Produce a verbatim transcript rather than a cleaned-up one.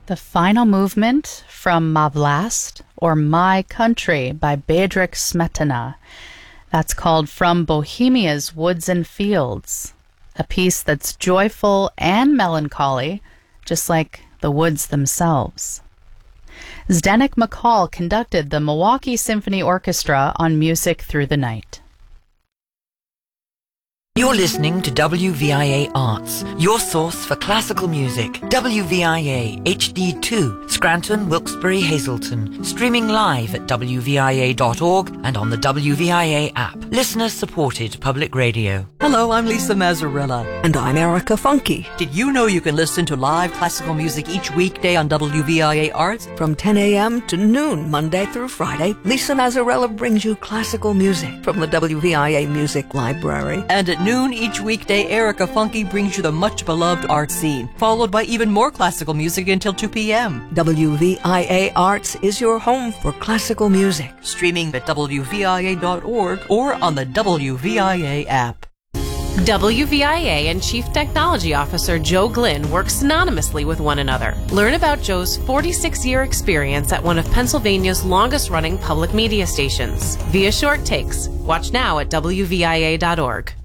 The final movement from Ma Vlast, or My Country, by Bedřich Smetana. That's called From Bohemia's Woods and Fields, a piece that's joyful and melancholy, just like the woods themselves. Zdeněk McCall conducted the Milwaukee Symphony Orchestra on Music Through the Night. You're listening to W V I A Arts, your source for classical music. W V I A H D two, Scranton, Wilkes-Barre, Hazleton. Streaming live at W V I A dot org and on the W V I A app. Listener-supported public radio. Hello, I'm Lisa Mazzarella. And I'm Erica Funky. Did you know you can listen to live classical music each weekday on W V I A Arts? From ten a.m. to noon, Monday through Friday, Lisa Mazzarella brings you classical music from the W V I A Music Library. And at noon each weekday, Erica Funky brings you the much-beloved art scene, followed by even more classical music until two p.m. W V I A Arts is your home for classical music. Streaming at W V I A dot org or on the W V I A app. W V I A and Chief Technology Officer Joe Glynn work synonymously with one another. Learn about Joe's forty-six year experience at one of Pennsylvania's longest-running public media stations via short takes. Watch now at W V I A dot org.